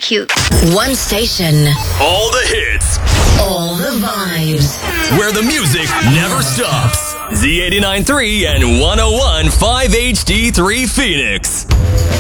cute. One station. All the hits. All the vibes. Where the music never stops. Z89.3 and 101.5 HD3 Phoenix.